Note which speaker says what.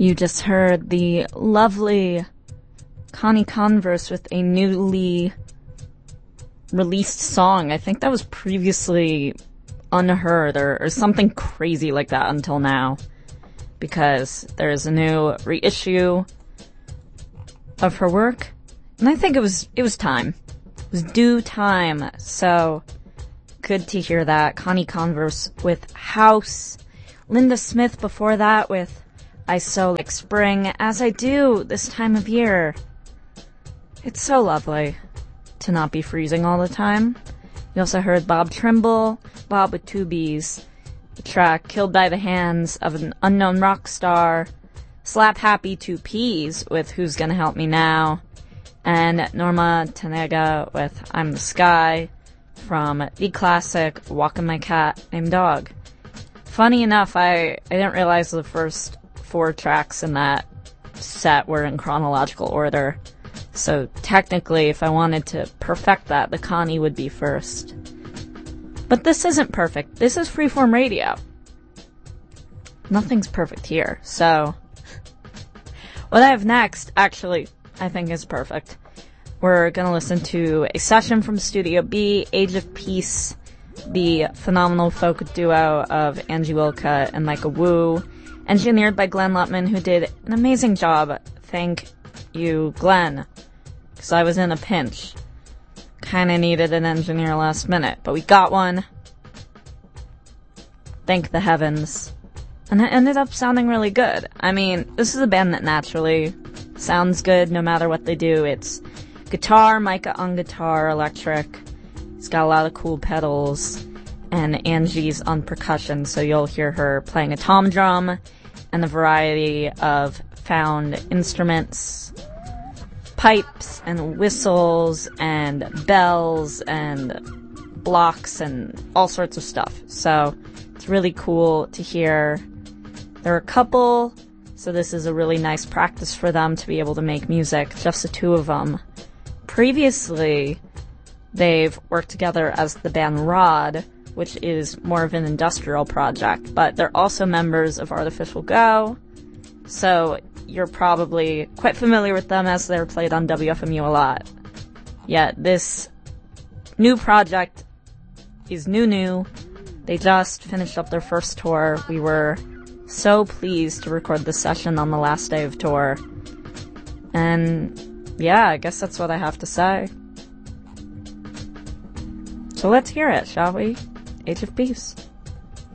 Speaker 1: You just heard the lovely Connie Converse with a newly released song. I think that was previously unheard or something crazy like that until now, because there's a new reissue of her work, and I think it was time. It was due time, so good to hear that. Connie Converse with House. Linda Smith before that with I So Like Spring, as I do this time of year. It's so lovely to not be freezing all the time. You also heard Bob Trimble, Bob with two B's, the track Killed by the Hands of an Unknown Rock Star, Slap Happy 2 P's with Who's Gonna Help Me Now, and Norma Tanega with I'm the Sky from the classic Walkin' My Cat Named Dog. Funny enough, I didn't realize the first 4 tracks in that set were in chronological order. So technically, if I wanted to perfect that, the Connie would be first. But this isn't perfect. This is freeform radio. Nothing's perfect here. So what I have next, actually, I think is perfect. We're gonna listen to a session from Studio B, Age of Peace, the phenomenal folk duo of Angie Wilka and Micah Wu, engineered by Glenn Lutman, who did an amazing job. Thank you, Glenn, because I was in a pinch. Kinda needed an engineer last minute, but we got one. Thank the heavens. And it ended up sounding really good. I mean, this is a band that naturally sounds good no matter what they do. It's guitar, Micah on guitar, electric. It's got a lot of cool pedals, and Angie's on percussion, so you'll hear her playing a tom drum and a variety of found instruments, pipes and whistles and bells and blocks and all sorts of stuff. So it's really cool to hear. There are a couple, so this is a really nice practice for them to be able to make music, just the two of them. Previously, they've worked together as the band Rod, which is more of an industrial project, but they're also members of Artificial Go, so you're probably quite familiar with them as they're played on WFMU a lot. Yet this new project is new. They just finished up their first tour. We were so pleased to record this session on the last day of tour. And yeah, I guess that's what I have to say. So let's hear it, shall we? Age of Peace.